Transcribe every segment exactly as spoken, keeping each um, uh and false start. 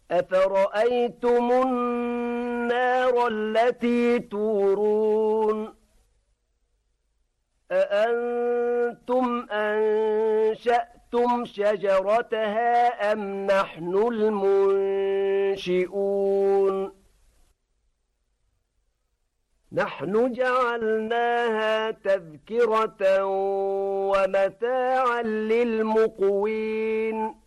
أفرأيتم النار التي تورون أأنتم أنشأتم شجرتها أم نحن المنشئون نحن جعلناها تذكرة ومتاعا للمقوين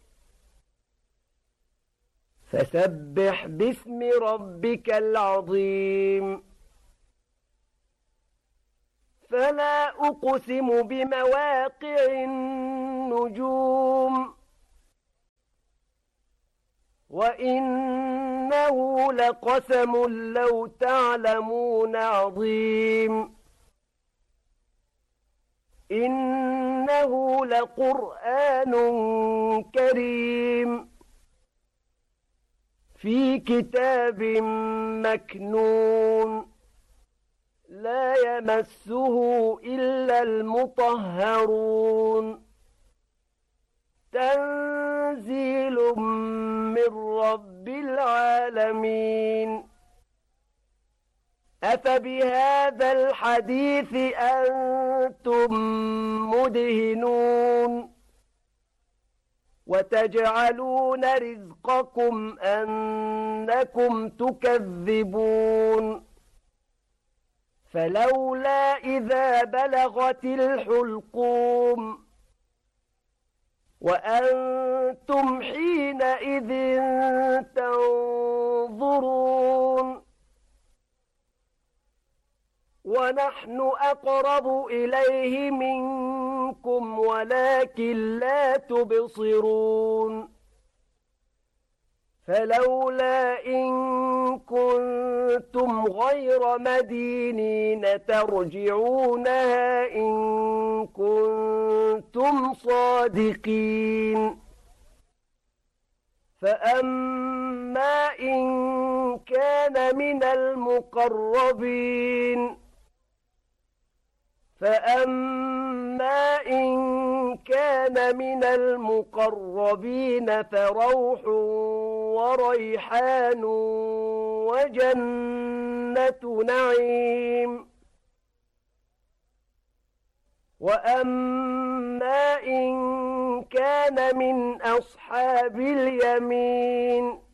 فسبح باسم ربك العظيم فلا أقسم بمواقع النجوم وإنه لقسم لو تعلمون عظيم إنه لقرآن كريم في كتاب مكنون لا يمسه إلا المطهرون تنزيل من رب العالمين أفبهذا الحديث أنتم مدهنون وتجعلون رزقكم أنكم تكذبون فلولا إذا بلغت الحلقوم وأنتم حينئذ تنظرون ونحن أقرب إليه منكم ولكن لا تبصرون فلولا إن كنتم غير مدينين ترجعونها إن كنتم صادقين فأما إن كان من المقربين فأما إن كان من المقربين فروح وريحان وجنة نعيم وأما إن كان من أصحاب اليمين